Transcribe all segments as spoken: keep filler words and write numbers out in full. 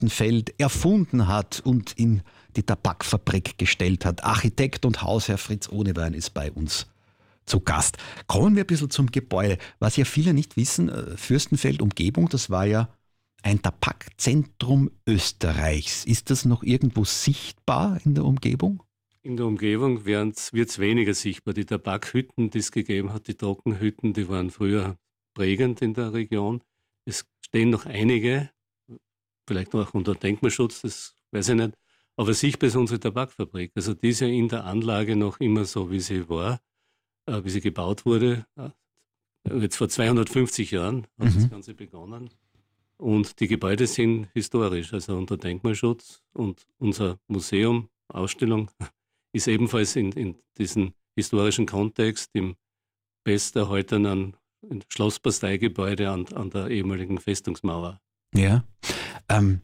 Fürstenfeld erfunden hat und in die Tabakfabrik gestellt hat. Architekt und Hausherr Fritz Ohnewein ist bei uns zu Gast. Kommen wir ein bisschen zum Gebäude. Was ja viele nicht wissen, Fürstenfeld Umgebung, das war ja ein Tabakzentrum Österreichs. Ist das noch irgendwo sichtbar in der Umgebung? In der Umgebung wird es weniger sichtbar. Die Tabakhütten, die es gegeben hat, die Trockenhütten, die waren früher prägend in der Region. Es stehen noch einige, vielleicht noch unter Denkmalschutz, das weiß ich nicht. Aber sichtbar ist unsere Tabakfabrik. Also die ist ja in der Anlage noch immer so, wie sie war, äh, wie sie gebaut wurde. Jetzt vor zweihundertfünfzig Jahren hat mhm. das Ganze begonnen. Und die Gebäude sind historisch, also unter Denkmalschutz. Und unser Museum, Ausstellung, ist ebenfalls in, in diesem historischen Kontext im besterhaltenen Schlossbasteigebäude an, an der ehemaligen Festungsmauer. Ja, ähm,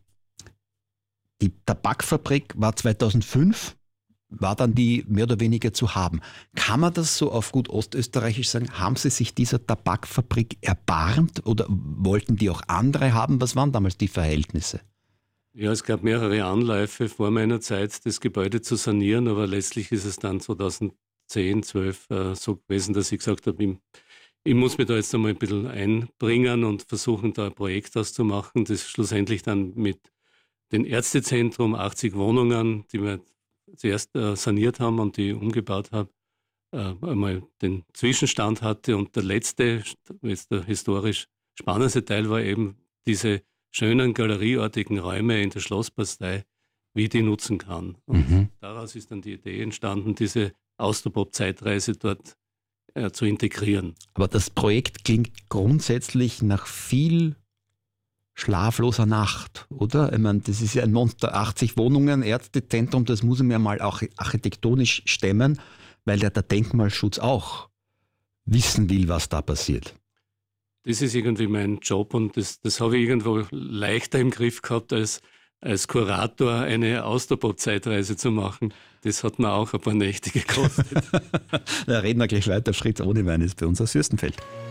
die Tabakfabrik war zweitausendfünf, war dann die mehr oder weniger zu haben. Kann man das so auf gut ostösterreichisch sagen? Haben Sie sich dieser Tabakfabrik erbarmt oder wollten die auch andere haben? Was waren damals die Verhältnisse? Ja, es gab mehrere Anläufe vor meiner Zeit, das Gebäude zu sanieren, aber letztlich ist es dann zweitausendzehn, zwölf äh, so gewesen, dass ich gesagt habe, ich, ich muss mich da jetzt einmal ein bisschen einbringen und versuchen, da ein Projekt auszumachen, das schlussendlich dann mit dem Ärztezentrum, achtzig Wohnungen, die wir zuerst äh, saniert haben und die umgebaut haben, äh, einmal den Zwischenstand hatte. Und der letzte, jetzt der historisch spannendste Teil war eben diese schönen galerieartigen Räume in der Schlossbastei, wie die nutzen kann. Und mhm. daraus ist dann die Idee entstanden, diese Austropop-Zeitreise dort äh, zu integrieren. Aber das Projekt klingt grundsätzlich nach viel schlafloser Nacht, oder? Ich meine, das ist ja ein Monster, achtzig Wohnungen, Ärztezentrum, das muss ich mir mal auch architektonisch stemmen, weil ja der Denkmalschutz auch wissen will, was da passiert. Das ist irgendwie mein Job und das, das habe ich irgendwo leichter im Griff gehabt, als, als Kurator eine Austropop-Zeitreise zu machen. Das hat mir auch ein paar Nächte gekostet. Da reden wir gleich weiter. Fritz Ohnewein ist bei uns aus Fürstenfeld.